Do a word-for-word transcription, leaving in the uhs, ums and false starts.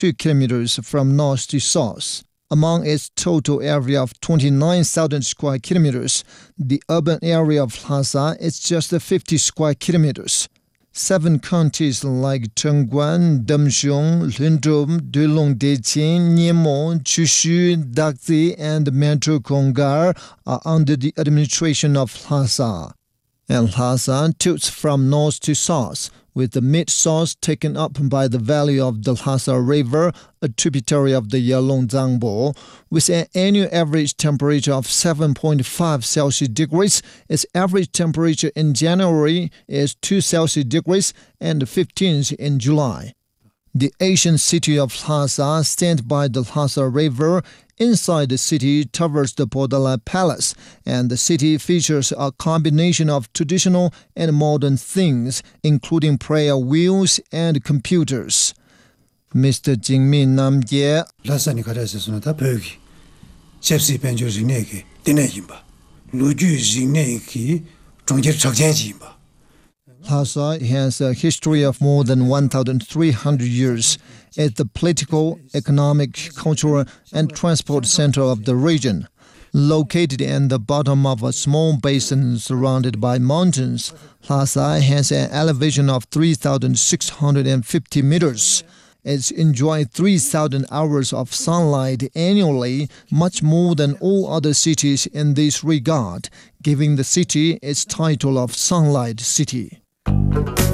two kilometers from north to south. Among its total area of twenty-nine thousand square kilometers, the urban area of Lhasa is just fifty square kilometers. Seven counties like Chengguan, Damxiong, Lundum, Dulong-Dechin, Niemo, Chushu, Dakzi, and Metro Kongar are under the administration of Lhasa. And Lhasa tilts from north to south, with the mid-source taken up by the valley of the Lhasa River, a tributary of the Yalong-Zangbo. With an annual average temperature of seven point five Celsius degrees, its average temperature in January is two Celsius degrees and fifteen in July. The ancient city of Lhasa stands by the Lhasa River. Inside the city towards the Podala Palace, and the city features a combination of traditional and modern things, including prayer wheels and computers. Mister Jingmin Namye Lhasa 가라서는 다 벽이 셉시 벤저 진행이 되네임바. 루주 진행이 정제 적재지임바. Lhasa has a history of more than one thousand three hundred years. It's the political, economic, cultural, and transport center of the region. Located in the bottom of a small basin surrounded by mountains, Lhasa has an elevation of three thousand six hundred fifty meters. It's enjoyed three thousand hours of sunlight annually, much more than all other cities in this regard, giving the city its title of Sunlight City.